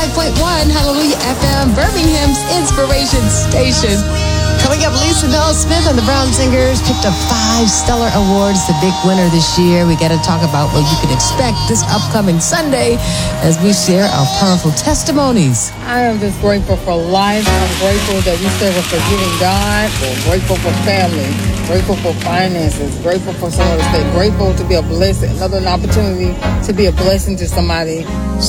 5.1 Hallelujah FM, Birmingham's inspiration station. Coming up, Lisa Noel Smith and the Brown Singers picked up 5 Stellar Awards, the big winner this year. We got to talk about what you can expect this upcoming Sunday as we share our powerful testimonies. I am just grateful for life. I'm grateful that we serve a forgiving God. I'm grateful for family. Grateful for finances. Grateful for someone to stay grateful to be a blessing. Another opportunity to be a blessing to somebody.